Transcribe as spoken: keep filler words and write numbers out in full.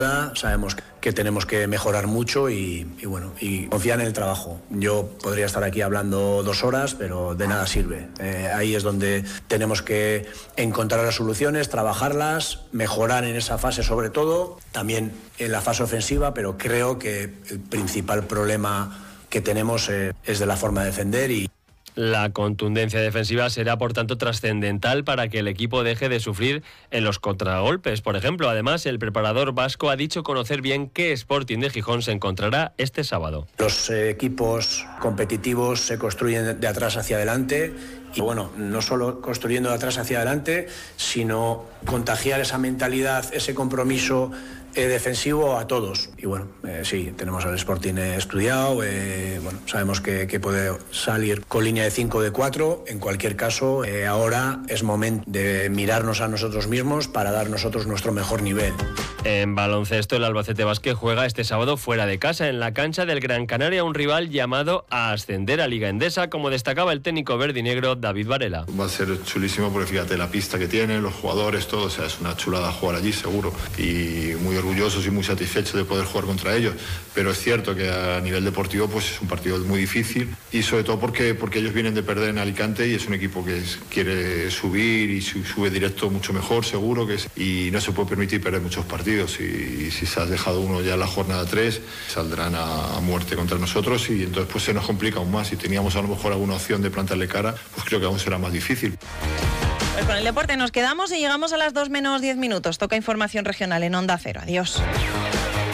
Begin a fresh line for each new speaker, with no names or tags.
Sabemos que tenemos que mejorar mucho y, y bueno, y confiar en el trabajo. Yo podría estar aquí hablando dos horas, pero de nada sirve. Eh, ahí es donde tenemos que encontrar las soluciones, trabajarlas, mejorar en esa fase sobre todo, también en la fase ofensiva, pero creo que el principal problema que tenemos eh, es de la forma de defender y
La contundencia defensiva será, por tanto, trascendental para que el equipo deje de sufrir en los contragolpes. Por ejemplo, además, el preparador vasco ha dicho conocer bien qué Sporting de Gijón se encontrará este sábado.
Los eh, equipos competitivos se construyen de atrás hacia adelante y, bueno, no solo construyendo de atrás hacia adelante, sino contagiar esa mentalidad, ese compromiso Eh, defensivo a todos. Y bueno, eh, sí, tenemos al Sporting eh, estudiado, eh, bueno, sabemos que, que puede salir con línea de cinco, de cuatro. En cualquier caso, eh, ahora es momento de mirarnos a nosotros mismos para dar nosotros nuestro mejor nivel.
En baloncesto, el Albacete Basket juega este sábado fuera de casa, en la cancha del Gran Canaria, un rival llamado a ascender a Liga Endesa, como destacaba el técnico verdinegro David Varela.
Va a ser chulísimo porque fíjate la pista que tiene, los jugadores, todo, o sea, es una chulada jugar allí seguro, y muy orgullosos y muy satisfechos de poder jugar contra ellos, pero es cierto que a nivel deportivo pues es un partido muy difícil y sobre todo porque, porque ellos vienen de perder en Alicante y es un equipo que es, quiere subir y sube directo mucho mejor seguro que es, y no se puede permitir perder muchos partidos y, y si se ha dejado uno ya en la jornada tres saldrán a, a muerte contra nosotros y entonces pues se nos complica aún más. Si teníamos a lo mejor alguna opción de plantarle cara, pues creo que aún será más difícil.
Pues con el deporte nos quedamos y llegamos a las dos menos diez minutos. Toca información regional en Onda Cero. Adiós.